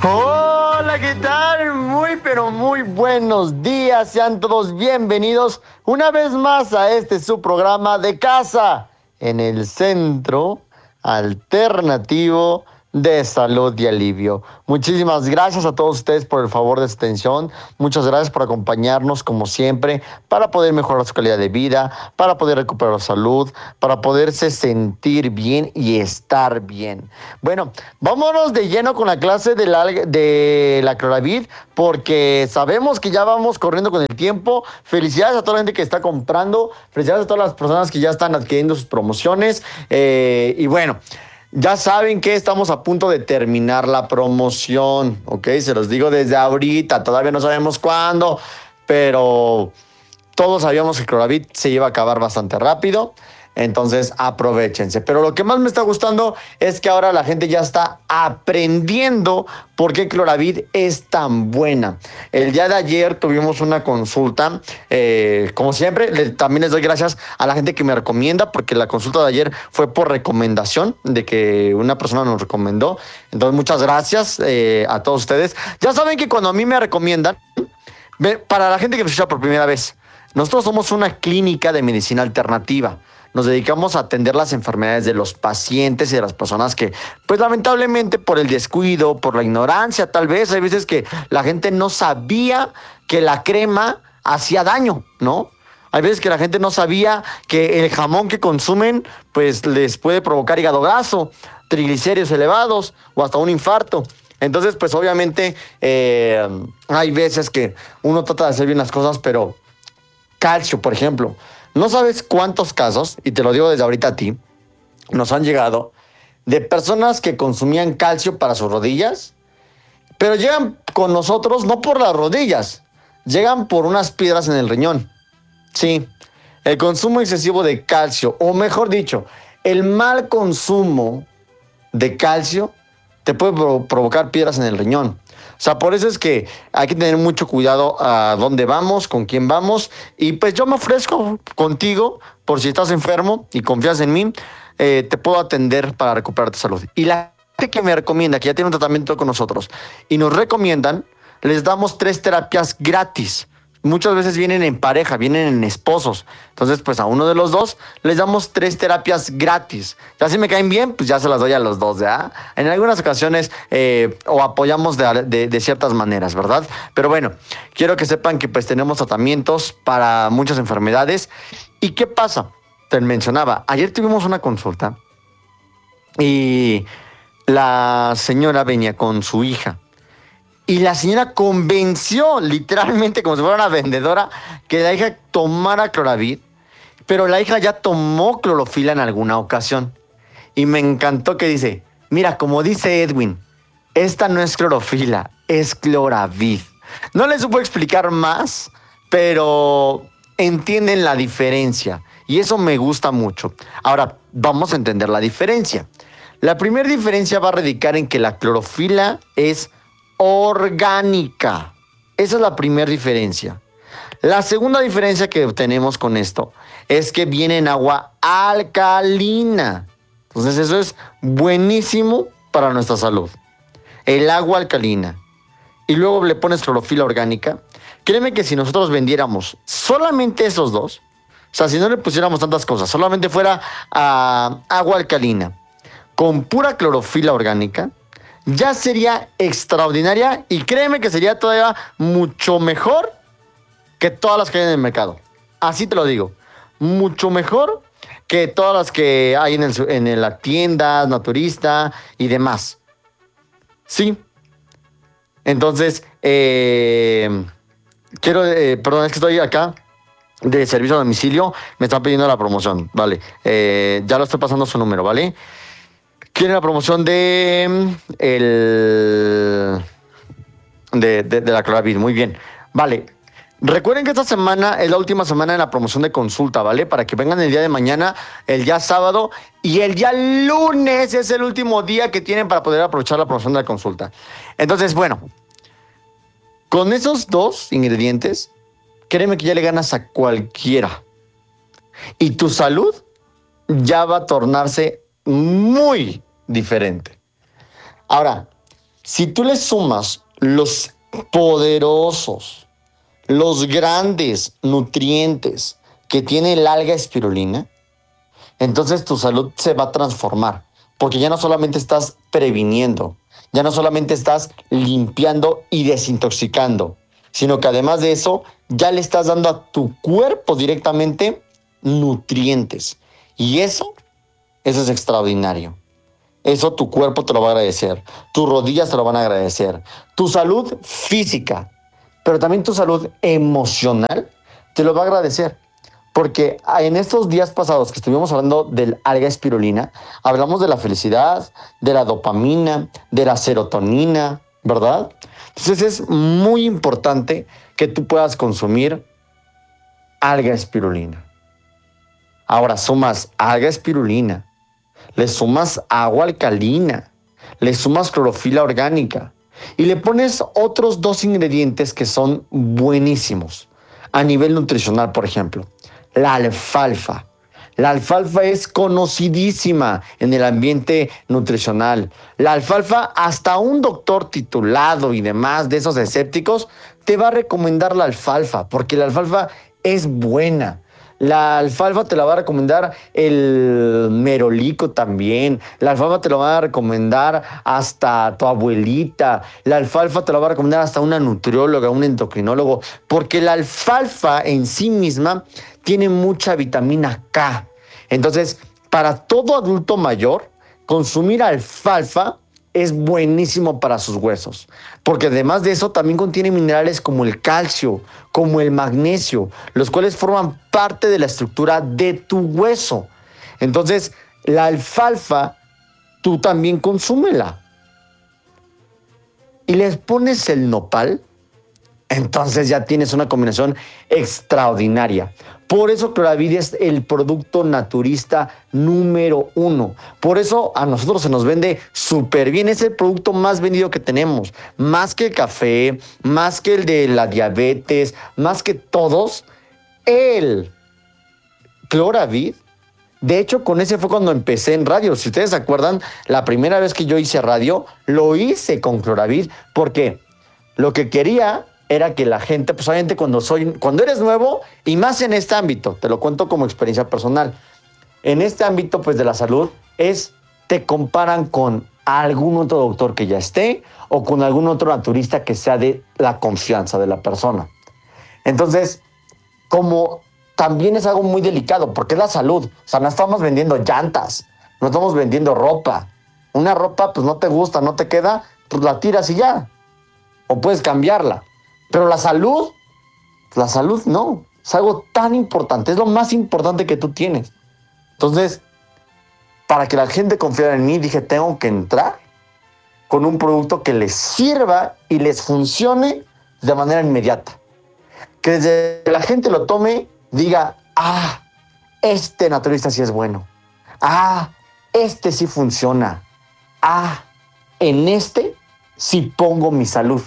Hola, ¿qué tal? Muy, pero muy buenos días. Sean todos bienvenidos una vez más a su programa de casa en el centro alternativo de salud y alivio. Muchísimas gracias a todos ustedes por el favor de su atención. Muchas gracias por acompañarnos como siempre para poder mejorar su calidad de vida, para poder recuperar salud, para poderse sentir bien y estar bien. Bueno, vámonos de lleno con la clase de la Cloravid porque sabemos que ya vamos corriendo con el tiempo. Felicidades a toda la gente que está comprando, felicidades a todas las personas que ya están adquiriendo sus promociones y bueno. Ya saben que estamos a punto de terminar la promoción, ¿ok? Se los digo desde ahorita, todavía no sabemos cuándo, pero todos sabíamos que Cloravit se iba a acabar bastante rápido. Entonces aprovechense. Pero lo que más me está gustando es que ahora la gente ya está aprendiendo por qué Cloravit es tan buena. El día de ayer tuvimos una consulta. Como siempre, también les doy gracias a la gente que me recomienda, porque la consulta de ayer fue por recomendación de que una persona nos recomendó. Entonces, muchas gracias a todos ustedes. Ya saben que cuando a mí me recomiendan, para la gente que me escucha por primera vez, nosotros somos una clínica de medicina alternativa. Nos dedicamos a atender las enfermedades de los pacientes y de las personas que, pues lamentablemente por el descuido, por la ignorancia, tal vez, hay veces que la gente no sabía que la crema hacía daño, ¿no? Hay veces que la gente no sabía que el jamón que consumen, pues les puede provocar hígado graso, triglicéridos elevados o hasta un infarto. Entonces, pues obviamente hay veces que uno trata de hacer bien las cosas, pero calcio, por ejemplo. No sabes cuántos casos, y te lo digo desde ahorita a ti, nos han llegado de personas que consumían calcio para sus rodillas, pero llegan con nosotros no por las rodillas, llegan por unas piedras en el riñón. Sí, el consumo excesivo de calcio, o mejor dicho, el mal consumo de calcio te puede provocar piedras en el riñón. O sea, por eso es que hay que tener mucho cuidado a dónde vamos, con quién vamos. Y pues yo me ofrezco contigo, por si estás enfermo y confías en mí, te puedo atender para recuperar tu salud. Y la gente que me recomienda, que ya tiene un tratamiento con nosotros, y nos recomiendan, les damos 3 terapias gratis. Muchas veces vienen en pareja, vienen en esposos. Entonces, pues a uno de los dos les damos 3 terapias gratis. Ya si me caen bien, pues ya se las doy a los dos, ¿ya? En algunas ocasiones o apoyamos de ciertas maneras, ¿verdad? Pero bueno, quiero que sepan que pues tenemos tratamientos para muchas enfermedades. ¿Y qué pasa? Te mencionaba, ayer tuvimos una consulta y la señora venía con su hija. Y la señora convenció, literalmente, como si fuera una vendedora, que la hija tomara Cloravit, pero la hija ya tomó clorofila en alguna ocasión. Y me encantó que dice, mira, como dice Edwin, esta no es clorofila, es Cloravit. No les supo explicar más, pero entienden la diferencia. Y eso me gusta mucho. Ahora, vamos a entender la diferencia. La primera diferencia va a radicar en que la clorofila es orgánica. Esa es la primera diferencia. La segunda diferencia que obtenemos con esto es que viene en agua alcalina. Entonces eso es buenísimo para nuestra salud. El agua alcalina. Y luego le pones clorofila orgánica. Créeme que si nosotros vendiéramos solamente esos dos, o sea, si no le pusiéramos tantas cosas, solamente fuera agua alcalina con pura clorofila orgánica, ya sería extraordinaria y créeme que sería todavía mucho mejor que todas las que hay en el mercado. Así te lo digo. Mucho mejor que todas las que hay en la tienda, naturista y demás. Sí. Entonces, perdón, es que estoy acá de servicio a domicilio. Me están pidiendo la promoción, vale. Ya lo estoy pasando su número, ¿vale? Quieren la promoción de la Cloravit. Muy bien. Vale. Recuerden que esta semana es la última semana de la promoción de consulta, ¿vale? Para que vengan el día de mañana, el día sábado y el día lunes es el último día que tienen para poder aprovechar la promoción de la consulta. Entonces, bueno, con esos dos ingredientes, créeme que ya le ganas a cualquiera. Y tu salud ya va a tornarse muy diferente. Ahora, Si tú le sumas los poderosos, los grandes nutrientes que tiene el alga espirulina, entonces tu salud se va a transformar, porque ya no solamente estás previniendo, ya no solamente estás limpiando y desintoxicando, sino que además de eso, ya le estás dando a tu cuerpo directamente nutrientes. Y eso es extraordinario. Eso tu cuerpo te lo va a agradecer, tus rodillas te lo van a agradecer, tu salud física, pero también tu salud emocional te lo va a agradecer. Porque en estos días pasados que estuvimos hablando del alga espirulina, hablamos de la felicidad, de la dopamina, de la serotonina, ¿verdad? Entonces es muy importante que tú puedas consumir alga espirulina. Ahora sumas alga espirulina, le sumas agua alcalina, le sumas clorofila orgánica y le pones otros 2 ingredientes que son buenísimos a nivel nutricional, por ejemplo, la alfalfa. La alfalfa es conocidísima en el ambiente nutricional. La alfalfa, hasta un doctor titulado y demás de esos escépticos, te va a recomendar la alfalfa, porque la alfalfa es buena. La alfalfa te la va a recomendar el merolico también. La alfalfa te la va a recomendar hasta tu abuelita. La alfalfa te la va a recomendar hasta una nutrióloga, un endocrinólogo. Porque la alfalfa en sí misma tiene mucha vitamina K. Entonces, para todo adulto mayor, consumir alfalfa es buenísimo para sus huesos, porque además de eso también contiene minerales como el calcio, como el magnesio, los cuales forman parte de la estructura de tu hueso. Entonces, la alfalfa, tú también consúmela. Y les pones el nopal, entonces ya tienes una combinación extraordinaria. Por eso Cloravid es el producto naturista número 1. Por eso a nosotros se nos vende súper bien. Es el producto más vendido que tenemos. Más que el café, más que el de la diabetes, más que todos. El Cloravid. De hecho, con ese fue cuando empecé en radio. Si ustedes se acuerdan, la primera vez que yo hice radio, lo hice con Cloravid porque lo que quería era que la gente, pues obviamente cuando eres nuevo y más en este ámbito, te lo cuento como experiencia personal, en este ámbito pues de la salud te comparan con algún otro doctor que ya esté o con algún otro naturista que sea de la confianza de la persona. Entonces, como también es algo muy delicado porque es la salud, o sea, no estamos vendiendo llantas, no estamos vendiendo ropa. Una ropa pues no te gusta, no te queda, pues la tiras y ya, o puedes cambiarla. Pero la salud no. Es algo tan importante. Es lo más importante que tú tienes. Entonces, para que la gente confiara en mí, dije, tengo que entrar con un producto que les sirva y les funcione de manera inmediata. Que desde que la gente lo tome, diga, este naturista sí es bueno. Este sí funciona. En este sí pongo mi salud.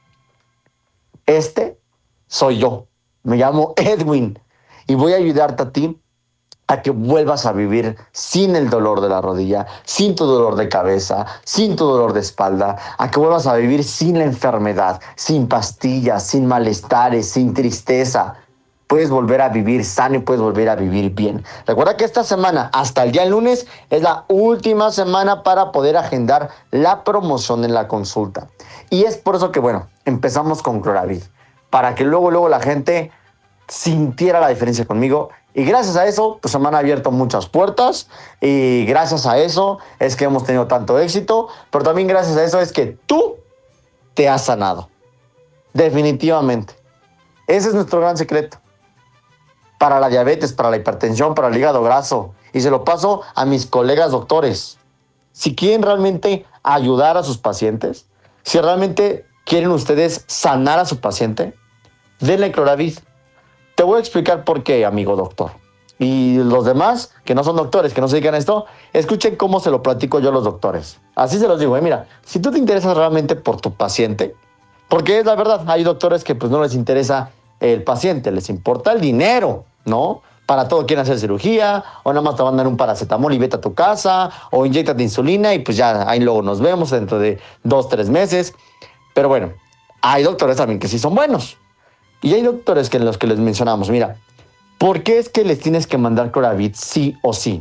Este soy yo. Me llamo Edwin y voy a ayudarte a ti a que vuelvas a vivir sin el dolor de la rodilla, sin tu dolor de cabeza, sin tu dolor de espalda, a que vuelvas a vivir sin la enfermedad, sin pastillas, sin malestares, sin tristeza. Puedes volver a vivir sano y puedes volver a vivir bien. Recuerda que esta semana, hasta el día lunes, es la última semana para poder agendar la promoción en la consulta. Y es por eso que, empezamos con Cloravid, para que luego la gente sintiera la diferencia conmigo. Y gracias a eso, pues se me han abierto muchas puertas. Y gracias a eso es que hemos tenido tanto éxito. Pero también gracias a eso es que tú te has sanado. Definitivamente. Ese es nuestro gran secreto. Para la diabetes, para la hipertensión, para el hígado graso. Y se lo paso a mis colegas doctores. Si quieren realmente ayudar a sus pacientes, si realmente quieren ustedes sanar a su paciente, denle Cloravid. Te voy a explicar por qué, amigo doctor. Y los demás, que no son doctores, que no se dedican a esto, escuchen cómo se lo platico yo a los doctores. Así se los digo, mira, si tú te interesas realmente por tu paciente, porque es la verdad, hay doctores que pues no les interesa el paciente, les importa el dinero, ¿no? Para todo quieren hacer cirugía, o nada más te mandan un paracetamol y vete a tu casa, o inyéctate insulina y pues ya ahí luego nos vemos dentro de 2, 3 meses. Pero bueno, hay doctores también que sí son buenos. Y hay doctores que en los que les mencionamos, mira, ¿por qué es que les tienes que mandar Coravit sí o sí?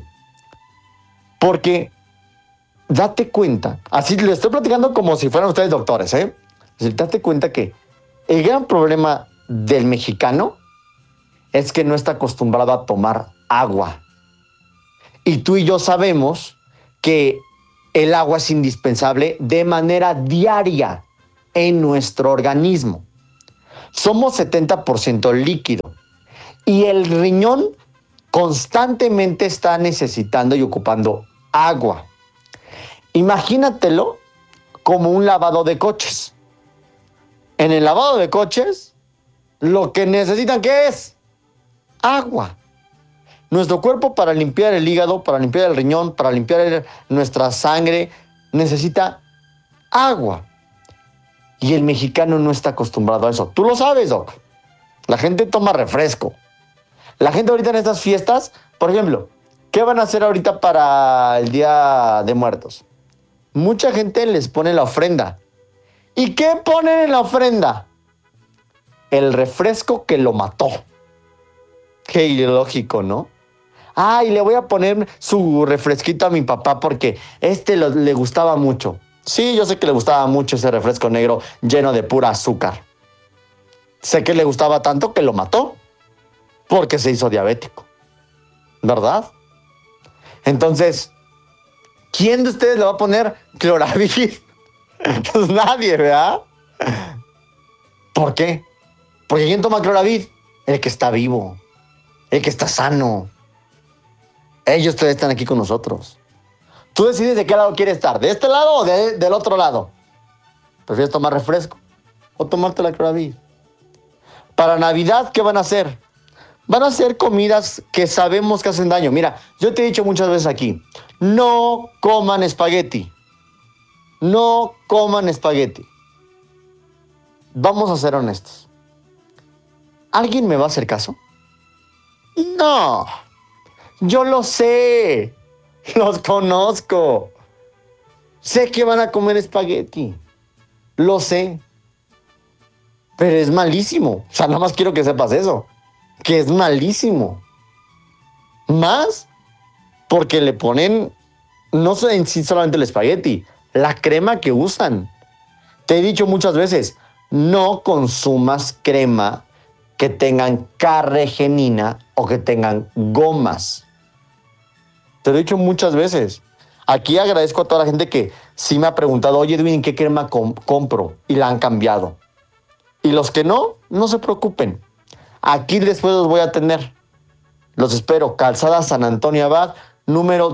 Porque date cuenta, así le estoy platicando como si fueran ustedes doctores, ¿eh? Es decir, date cuenta que el gran problema del mexicano es que no está acostumbrado a tomar agua. Y tú y yo sabemos que el agua es indispensable de manera diaria en nuestro organismo. Somos 70% líquido y el riñón constantemente está necesitando y ocupando agua. Imagínatelo como un lavado de coches. En el lavado de coches, lo que necesitan, ¿qué es? Agua. Nuestro cuerpo, para limpiar el hígado, para limpiar el riñón, para limpiar nuestra sangre, necesita agua. Y el mexicano no está acostumbrado a eso. Tú lo sabes, Doc. La gente toma refresco. La gente ahorita en estas fiestas, por ejemplo, ¿qué van a hacer ahorita para el Día de Muertos? Mucha gente les pone la ofrenda. ¿Y qué ponen en la ofrenda? El refresco que lo mató. Qué ilógico, ¿no? Ay, le voy a poner su refresquito a mi papá porque le gustaba mucho. Sí, yo sé que le gustaba mucho ese refresco negro lleno de pura azúcar. Sé que le gustaba tanto que lo mató porque se hizo diabético. ¿Verdad? Entonces, ¿quién de ustedes le va a poner Cloravit? Pues nadie, ¿verdad? ¿Por qué? Porque ¿quién toma Cloravit? El que está vivo, el que está sano. Ellos todavía están aquí con nosotros. Tú decides de qué lado quieres estar, ¿de este lado o del otro lado? ¿Prefieres tomar refresco o tomarte la Cloravit? Para Navidad, ¿qué van a hacer? Van a hacer comidas que sabemos que hacen daño. Mira, yo te he dicho muchas veces aquí, no coman espagueti. No coman espagueti. Vamos a ser honestos. ¿Alguien me va a hacer caso? No. Yo lo sé. Los conozco. Sé que van a comer espagueti. Lo sé. Pero es malísimo. O sea, nada más quiero que sepas eso. Que es malísimo. Más porque le ponen, no sé en sí solamente el espagueti, la crema que usan. Te he dicho muchas veces, no consumas crema que tengan carregenina o que tengan gomas. Te lo he dicho muchas veces. Aquí agradezco a toda la gente que sí me ha preguntado, oye, Edwin, ¿qué crema compro? Y la han cambiado. Y los que no, no se preocupen. Aquí después los voy a tener. Los espero. Calzada San Antonio Abad, número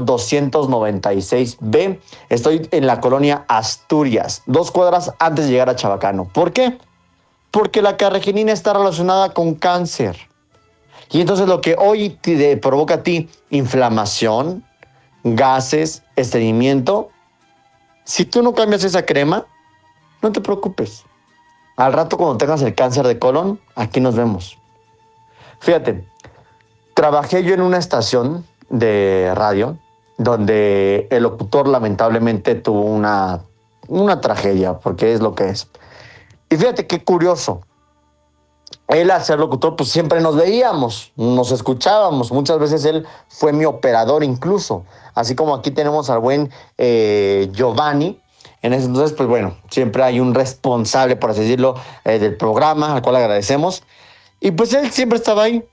296B. Estoy en la colonia Asturias, 2 cuadras antes de llegar a Chabacano. ¿Por qué? Porque la carregenina está relacionada con cáncer. Y entonces lo que hoy te provoca a ti inflamación, gases, estreñimiento, si tú no cambias esa crema, no te preocupes. Al rato cuando tengas el cáncer de colon, aquí nos vemos. Fíjate, trabajé yo en una estación de radio donde el locutor lamentablemente tuvo una tragedia, porque es lo que es. Y fíjate qué curioso. Él, al ser locutor, pues siempre nos veíamos, nos escuchábamos. Muchas veces él fue mi operador incluso. Así como aquí tenemos al buen Giovanni. En ese entonces, pues bueno, siempre hay un responsable, por así decirlo, del programa, al cual agradecemos. Y pues él siempre estaba ahí.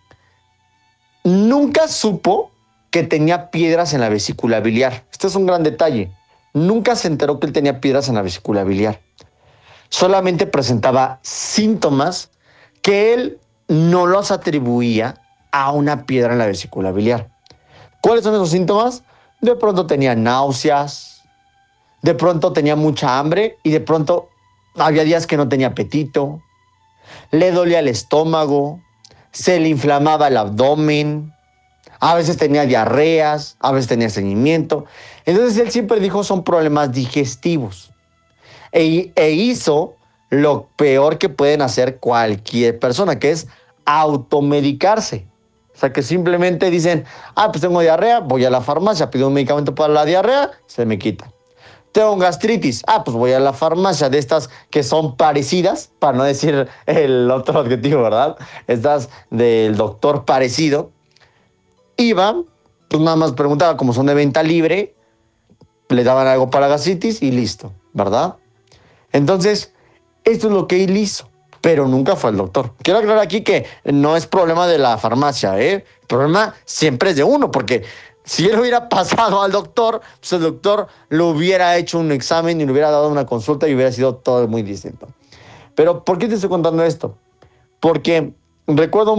Nunca supo que tenía piedras en la vesícula biliar. Este es un gran detalle. Nunca se enteró que él tenía piedras en la vesícula biliar. Solamente presentaba síntomas que él no los atribuía a una piedra en la vesícula biliar. ¿Cuáles son esos síntomas? De pronto tenía náuseas, de pronto tenía mucha hambre y de pronto había días que no tenía apetito, le dolía el estómago, se le inflamaba el abdomen, a veces tenía diarreas, a veces tenía estreñimiento. Entonces él siempre dijo son problemas digestivos. E hizo lo peor que pueden hacer cualquier persona, que es automedicarse. sea, que simplemente dicen, pues tengo diarrea, voy a la farmacia, pido un medicamento para la diarrea, se me quita. Tengo gastritis, pues voy a la farmacia de estas que son parecidas, para no decir el otro adjetivo, ¿verdad? Estas del doctor parecido. Iba, pues nada más preguntaba, como son de venta libre, le daban algo para gastritis y listo, ¿verdad? Entonces, esto es lo que él hizo, pero nunca fue al doctor. Quiero aclarar aquí que no es problema de la farmacia, ¿eh? El problema siempre es de uno, porque si él hubiera pasado al doctor, pues el doctor le hubiera hecho un examen y le hubiera dado una consulta y hubiera sido todo muy distinto. Pero, ¿por qué te estoy contando esto? Porque recuerdo